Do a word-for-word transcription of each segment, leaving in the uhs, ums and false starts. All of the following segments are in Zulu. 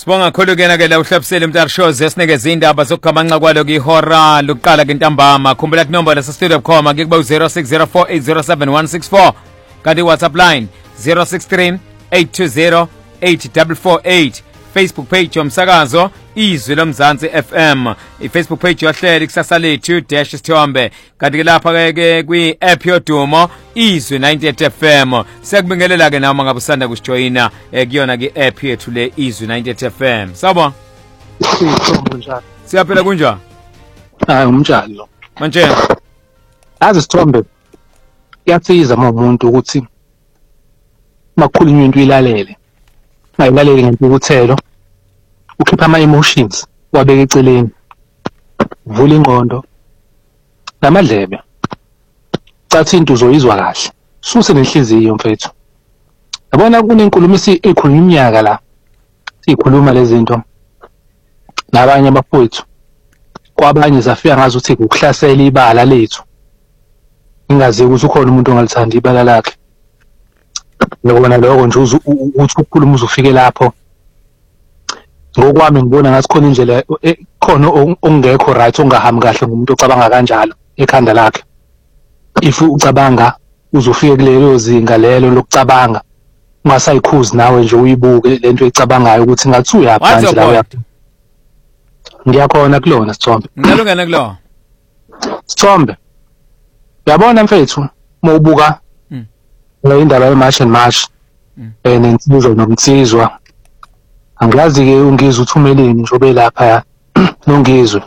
Sibonga kakhulu kena ke la uhlabisele umntana shows esinikeza indaba zokugamanxa kwalo kihora lokuqala kentambama. Khumbula inombolo lesa studio khoma ngikuba zero six zero four eight zero seven one six four kanti WhatsApp line zero six three eight two zero eight four four eight. Facebook page yomsakazo Izwi loMzansi F M, iFacebook page yohlelo Kusasa Lethu dash Sithombe, kanti lapha ke kwi app yodumo Izwi ninety-eight F M. Sekubingelela ke nawe mangabe kusijoyina kuyona ke app yethu le Izwi ninety-eight F M. Sawubona. Sithombe njalo. Siyaphela kunjani? Hayi umnjalo. Manje azi Sithombe kuyathiza uma umuntu ukuthi makukhulunywa into ilalele. Ngayilaleli ngempukuthelo, ukhipha ama emotions wabeka eceleni, vula ingqondo namadlebe, cathi into uzoyizwa kahle, suse nenhliziyo mfethu. Yabona kunenkulumo esikhulunywa iminyaka la sikhuluma lezi zinto nabanye abafowethu, kwabanye zafika ngazi ukuthi ukuhlasela ibala lethu, ingazi ukuthi ukhona umuntu ongalithanda ibala lakhe. Ngibona lokho nje uthi ukukhuluma uzofike lapho. Ngokwami ngibona ngathi khona indlela khona ongekho right ongahambi kahle ngomuntu ocabanga kanjalo ekhanda lakhe. If ucabanga uzofike kulelo zinga lelo lokucabanga, ungasayikhuzi nawe nje uyibuke lento ecabangayo ukuthi ngathi uyaphansi la uyaphila. Ngiyakhona kulona Sithombe. Ngiyalungana kulo. Sithombe. Yabona mfethu mawubuka la indaba yeMarch and March eh nensizwa nomtsizwa, angiyazi ke ungizwe uthumeleni njobe lapha nongizwe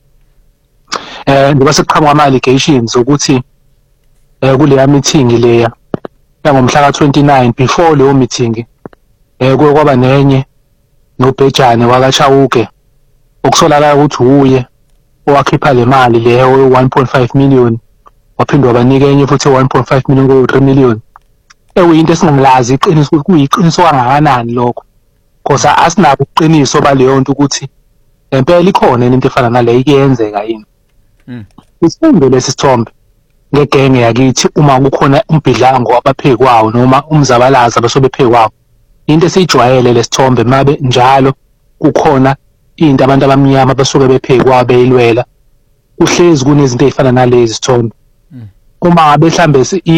eh ngoba sekuqhamuka ama allegations ukuthi eh kule meeting leya ngomhla ka twenty-nine before leyo meeting eh kwaba nenye noBhejane wakachawuke okusolakala ukuthi uye owakhipha le mali leyo one point five million, waphindwa abanika enye futhi one point five million ku three million. Ekuyinto esingalazi iqiniso ukuthi kuyiqiniso kangakanani lokho, ngoba asinabo uqiniso baleyo nto ukuthi impela ikhona into efana nale iyenzeka yini. Mhm. Isifundo lesi Sithombe ngegenge yakithi uma kukhona umbhidlango wabaphekwayo noma umzabalaza abasobephekwayo, into esijwayele lesithombe mabe njalo kukhona into abantu abamnyama abasuke bephekwayo beyilwela, uhlezi kunezinto ezifana nalezi Sithombe. Uma ngabe mhlambe